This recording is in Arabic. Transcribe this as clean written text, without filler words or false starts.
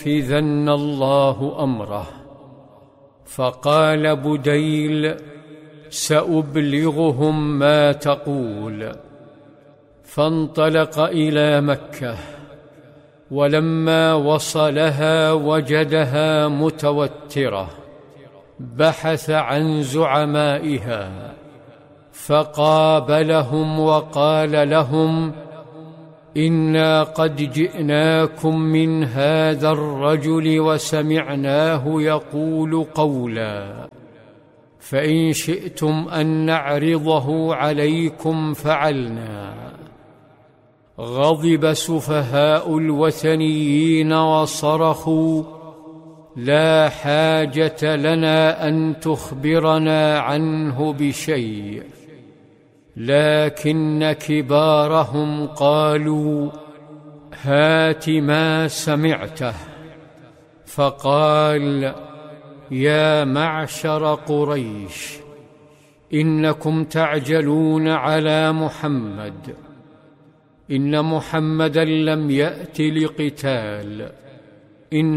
لينفذن الله أمره. فقال بديل: سأبلغهم ما تقول. فانطلق إلى مكة، ولما وصلها وجدها متوترة، بحث عن زعمائها فقابلهم وقال لهم: إنا قد جئناكم من هذا الرجل وسمعناه يقول قولا، فإن شئتم أن نعرضه عليكم فعلنا. غضب سفهاء الوثنيين وصرخوا: لا حاجة لنا أن تخبرنا عنه بشيء. لكن كبارهم قالوا: هات ما سمعته. فقال: يا معشر قريش، إنكم تعجلون على محمد، إن محمدا لم يأت لقتال،